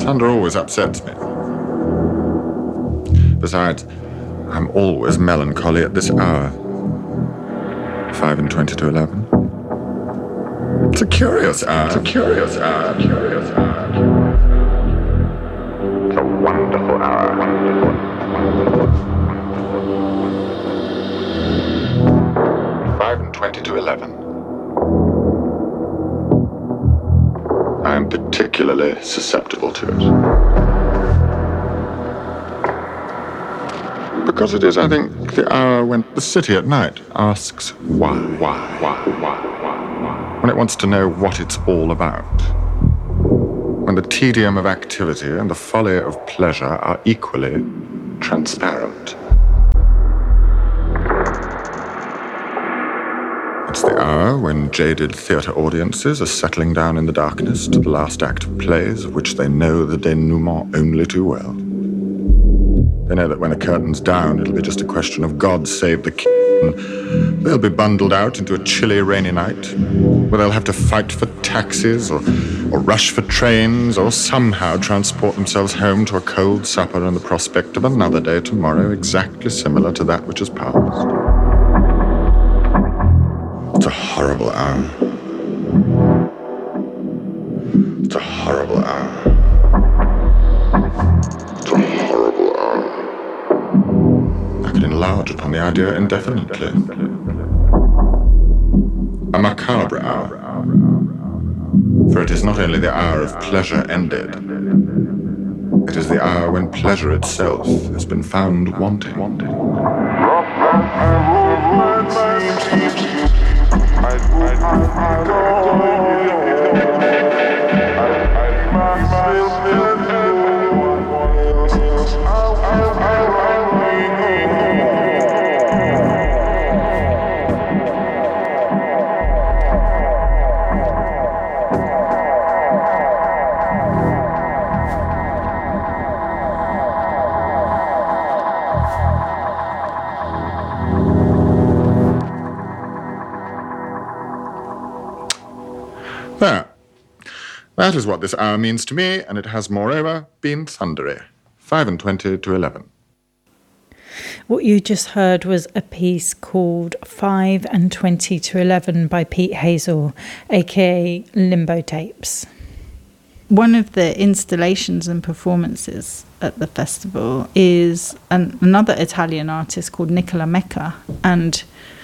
Thunder always upsets me. Besides, I'm always melancholy at this hour. 5 and 20 to 11. It's a curious hour. It's a curious hour. Curious hour. It's a wonderful hour. Wonderful. 5 and 20 to 11. I am particularly susceptible to it. Because it is, I think, the hour when the city at night asks why. When it wants to know what it's all about. When the tedium of activity and the folly of pleasure are equally transparent. It's the hour when jaded theatre audiences are settling down in the darkness to the last act of plays of which they know the denouement only too well. They know that when the curtain's down, it'll be just a question of God save the king. They'll be bundled out into a chilly, rainy night, where they'll have to fight for taxis, or rush for trains, or somehow transport themselves home to a cold supper and the prospect of another day tomorrow exactly similar to that which has passed. It's a horrible hour. It's a horrible hour. It's a horrible hour. I could enlarge upon the idea indefinitely. A macabre hour. For it is not only the hour of pleasure ended, it is the hour when pleasure itself has been found wanting. That is what this hour means to me, and it has, moreover, been thundery. 5 and 20 to 11. What you just heard was a piece called 5 and 20 to 11 by Pete Hazel, aka Limbo Tapes. One of the installations and performances at the festival is another Italian artist called Nicola Mecca, and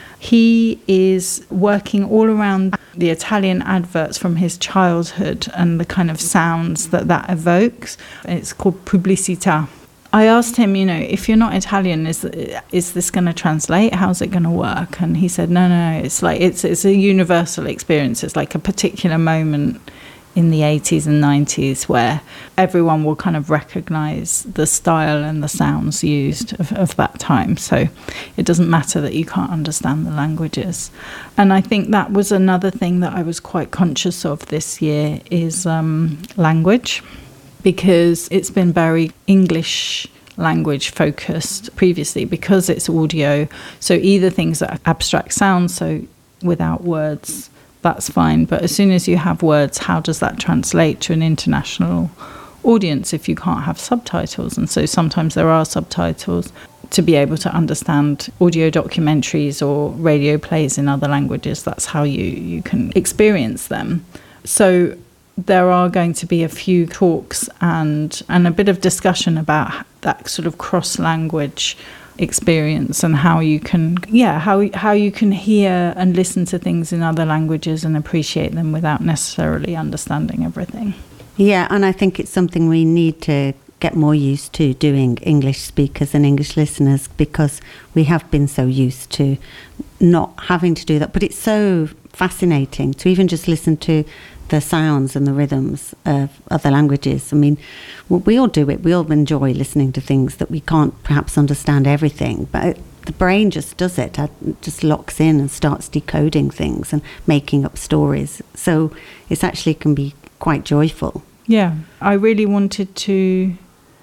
he is working all around the Italian adverts from his childhood and the kind of sounds that evokes. It's called Pubblicità. I asked him, if you're not Italian, is this going to translate? How's it going to work? And he said, no, it's like it's a universal experience. It's like a particular moment in the 80s and 90s where everyone will kind of recognise the style and the sounds used of that time. So it doesn't matter that you can't understand the languages. And I think that was another thing that I was quite conscious of this year is language, because it's been very English language focused previously because it's audio. So either things that are abstract sounds, so without words, that's fine. But as soon as you have words, how does that translate to an international audience if you can't have subtitles? And so sometimes there are subtitles to be able to understand audio documentaries or radio plays in other languages. That's how you can experience them. So there are going to be a few talks and a bit of discussion about that sort of cross-language experience and how you can how you can hear and listen to things in other languages and appreciate them without necessarily understanding everything. Yeah, and I think it's something we need to get more used to doing, English speakers and English listeners, because we have been so used to not having to do that. But it's so fascinating to even just listen to the sounds and the rhythms of other languages. I mean, we all do it. We all enjoy listening to things that we can't perhaps understand everything, but the brain just does it. It just locks in and starts decoding things and making up stories. So it actually can be quite joyful. Yeah, I really wanted to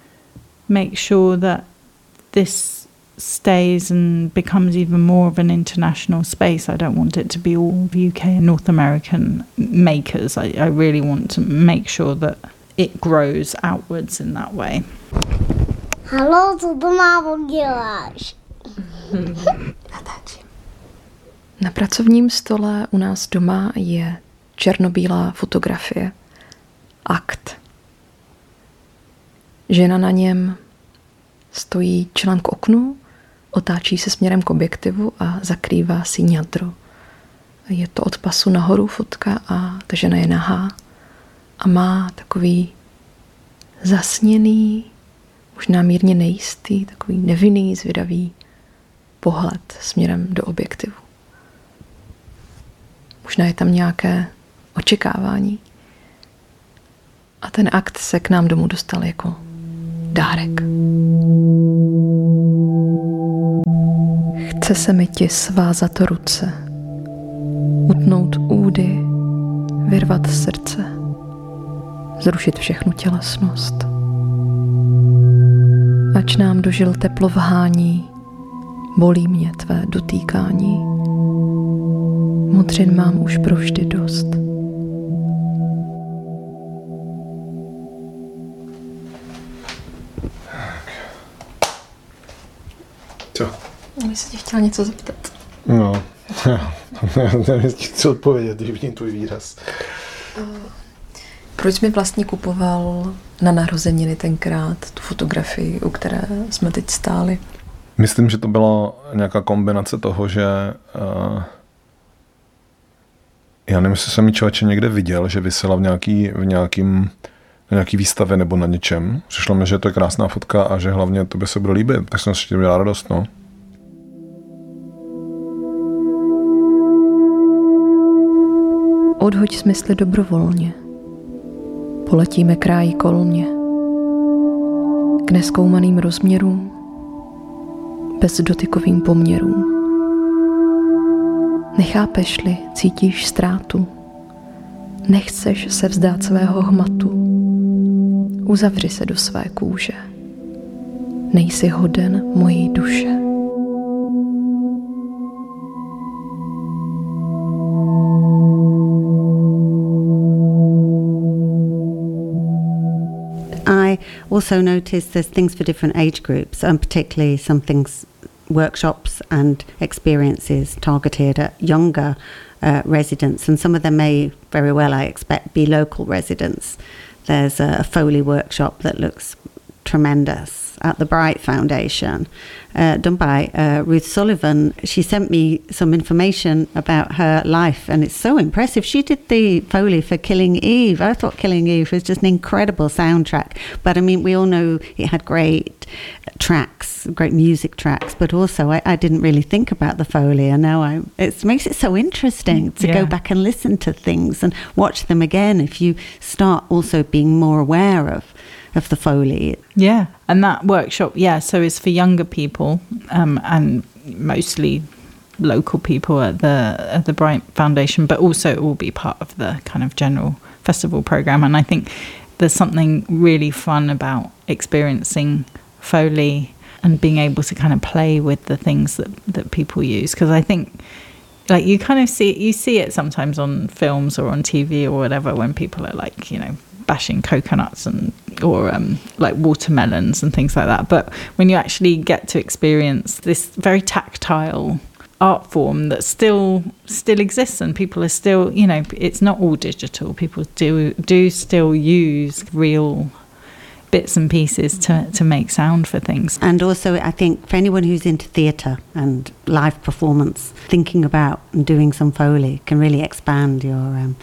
make sure that this stays and becomes even more of an international space. I don't want it to be all UK and North American makers. I really want to make sure that it grows outwards in that way. Haló, co to mámo děláš? Natáčím. Na pracovním stole u nás doma je černobílá fotografie. Akt. Žena na něm stojí čelem k oknu, otáčí se směrem k objektivu a zakrývá si ňadro. Je to od pasu nahoru fotka a ta žena je nahá a má takový zasněný, možná mírně nejistý, takový nevinný, zvědavý pohled směrem do objektivu. Možná je tam nějaké očekávání. A ten akt se k nám domů dostal jako dárek. Chce se mi ti svázat ruce, utnout údy, vyrvat srdce, zrušit všechnu tělesnost. Ač nám dožil teplo vhání, bolí mě tvé dotýkání. Modřin mám už provždy dost. Co? Já jsem tě chtěla něco zeptat. No, nevím, co odpovědět, když vidím tvůj výraz. Proč jsi mi vlastně kupoval na narozeniny tenkrát tu fotografii, u které jsme teď stáli? Myslím, že to byla nějaká kombinace toho, že já nevím, jestli jsem ji člověče někde viděl, že visela v nějaký výstavě nebo na něčem. Přišlo mi, že to je krásná fotka a že hlavně to by se bude líbit. Tak jsem si tím dělal radost, no. Odhoď smysly dobrovolně. Poletíme kráji kolmě. K nezkoumaným rozměrům, bezdotykovým poměrům. Nechápeš-li, cítíš ztrátu. Nechceš se vzdát svého hmatu. Uzavři se do své kůže. Nejsi hoden mojí duše. I also noticed there's things for different age groups, and particularly some things, workshops and experiences targeted at younger residents, and some of them may very well, I expect, be local residents. There's a Foley workshop that looks tremendous at the Bright Foundation, done by Ruth Sullivan. She sent me some information about her life, and it's so impressive. She did the Foley for Killing Eve. I thought Killing Eve was just an incredible soundtrack, but I mean, we all know it had great tracks, great music tracks, but also I didn't really think about the Foley, and now it makes it so interesting to go back and listen to things and watch them again if you start also being more aware of the Foley. Yeah, and that workshop, so is for younger people and mostly local people at the Bright Foundation, but also it will be part of the kind of general festival program. And I think there's something really fun about experiencing Foley and being able to kind of play with the things that people use, because I think like you kind of see it sometimes on films or on TV or whatever when people are like, you know, bashing coconuts or like watermelons and things like that. But when you actually get to experience this very tactile art form that still exists, and people are still, you know, it's not all digital. People do still use real bits and pieces to make sound for things. And also, I think for anyone who's into theatre and live performance, thinking about and doing some Foley can really expand your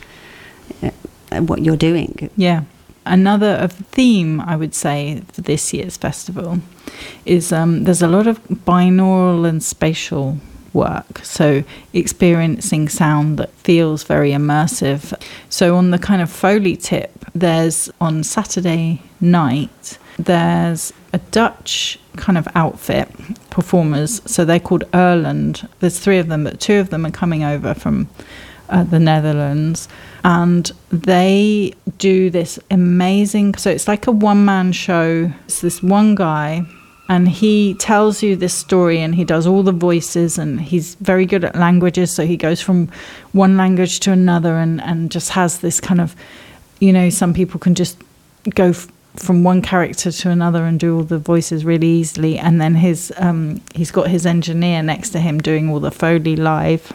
what you're doing. Yeah. Another theme, I would say, for this year's festival is there's a lot of binaural and spatial work, so experiencing sound that feels very immersive. So on the kind of Foley tip, there's on Saturday night, there's a Dutch kind of outfit, performers, so they're called Erland. There's 3 of them, but 2 of them are coming over from the Netherlands, and they do this amazing, so it's like a one-man show. It's this one guy, and he tells you this story, and he does all the voices, and he's very good at languages, so he goes from one language to another and just has this kind of, you know, some people can just go from one character to another and do all the voices really easily. And then he's got his engineer next to him doing all the Foley live,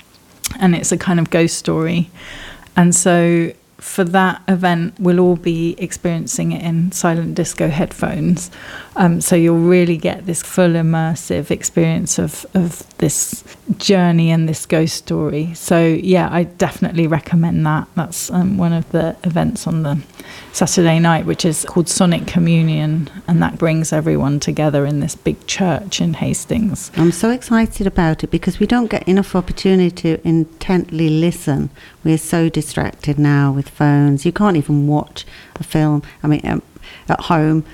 and it's a kind of ghost story. And so for that event, we'll all be experiencing it in silent disco headphones. So you'll really get this full immersive experience of this journey and this ghost story. So yeah, I definitely recommend that. That's one of the events on the Saturday night, which is called Sonic Communion, and that brings everyone together in this big church in Hastings. I'm so excited about it because we don't get enough opportunity to intently listen. We're so distracted now with phones. You can't even watch a film, at home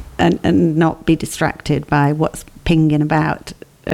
and not be distracted by what's pinging about.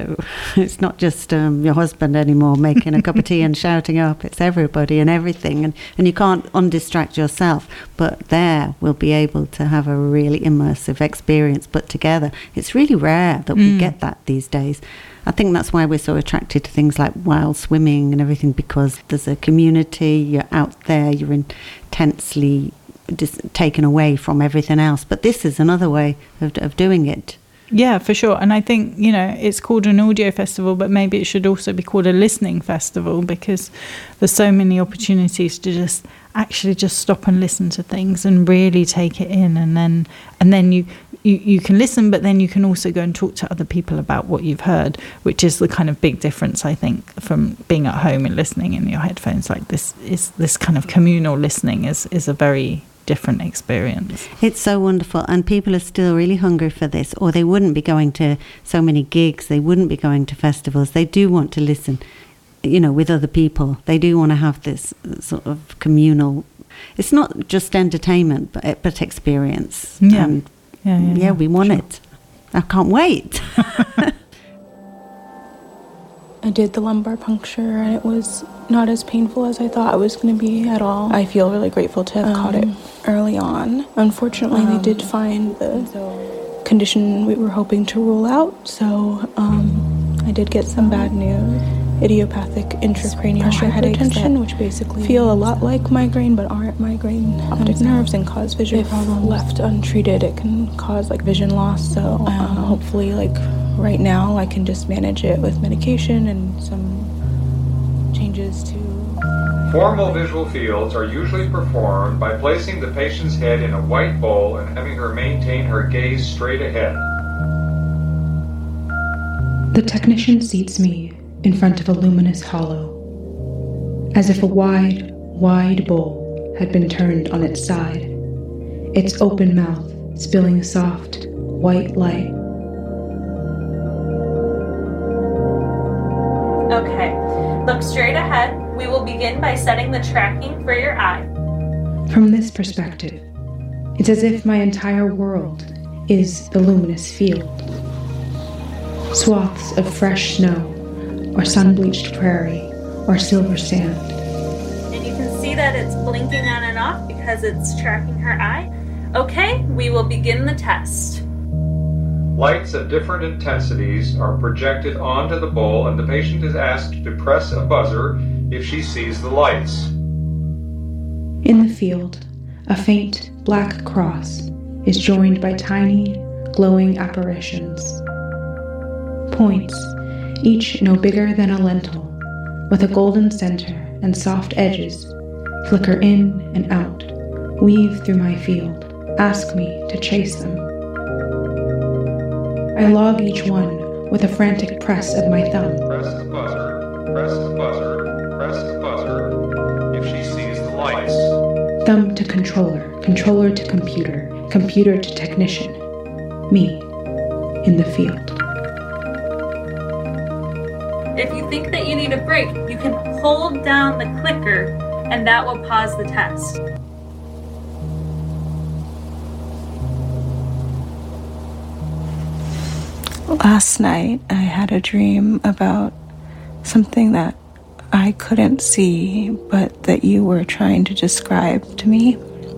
It's not just your husband anymore making a cup of tea and shouting up. It's everybody and everything. And you can't undistract yourself. But there we'll be able to have a really immersive experience put together. It's really rare that we get that these days. I think that's why we're so attracted to things like wild swimming and everything, because there's a community, you're out there, you're intensely taken away from everything else. But this is another way of doing it. Yeah, for sure. And I think, it's called an audio festival, but maybe it should also be called a listening festival, because there's so many opportunities to just stop and listen to things and really take it in. And then you can listen, but then you can also go and talk to other people about what you've heard, which is the kind of big difference, I think, from being at home and listening in your headphones. Like this kind of communal listening is a very different experience. It's so wonderful, and people are still really hungry for this, or they wouldn't be going to so many gigs, they wouldn't be going to festivals. They do want to listen, with other people. They do want to have this sort of communal, it's not just entertainment, but experience. Yeah, we want it. I can't wait. I did the lumbar puncture, and it was not as painful as I thought it was going to be at all. I feel really grateful to have caught it early on. Unfortunately, they did find the condition we were hoping to rule out, so I did get some bad news. Idiopathic intracranial hypertension, which basically feel a lot like migraine but aren't migraine. Optic nerves and cause vision problems. If left untreated, it can cause vision loss. So hopefully, right now, I can just manage it with medication and some changes to. Formal visual fields are usually performed by placing the patient's head in a white bowl and having her maintain her gaze straight ahead. The technician seats me in front of a luminous hollow, as if a wide, wide bowl had been turned on its side, its open mouth spilling soft, white light. Okay, look straight ahead. We will begin by setting the tracking for your eye. From this perspective, it's as if my entire world is the luminous field. Swaths of fresh snow, or sun-bleached prairie, or silver sand. And you can see that it's blinking on and off because it's tracking her eye. Okay, we will begin the test. Lights at different intensities are projected onto the bowl, and the patient is asked to press a buzzer if she sees the lights. In the field, a faint black cross is joined by tiny, glowing apparitions. Points, each no bigger than a lentil, with a golden center and soft edges, flicker in and out, weave through my field, ask me to chase them. I log each one with a frantic press of my thumb. Press the buzzer, press the buzzer, press the buzzer, if she sees the lights. Thumb to controller, controller to computer, computer to technician. Me, in the field. If you think that you need a break, you can hold down the clicker and that will pause the test. Last night, I had a dream about something that I couldn't see, but that you were trying to describe to me.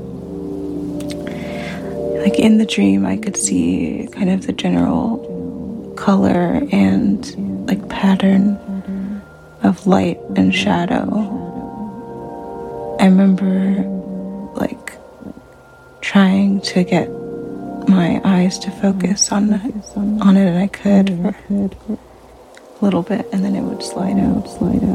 In the dream, I could see kind of the general color and pattern of light and shadow. I remember trying to get my eyes to focus on it, and I could for a little bit, and then it would slide out.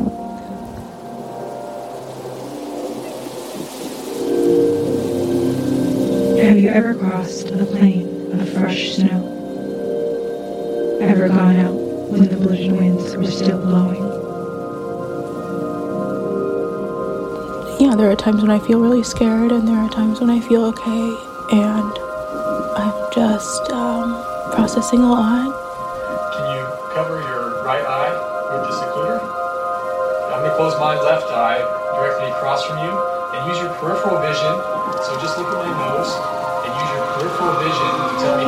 Have you ever crossed a plain of fresh snow? Ever gone out when the blizzard winds were still blowing? Yeah, there are times when I feel really scared, and there are times when I feel okay, and I'm just processing a lot. Can you cover your right eye with the secluder? I'm going to close my left eye directly across from you and use your peripheral vision. So just look at my nose and use your peripheral vision to tell me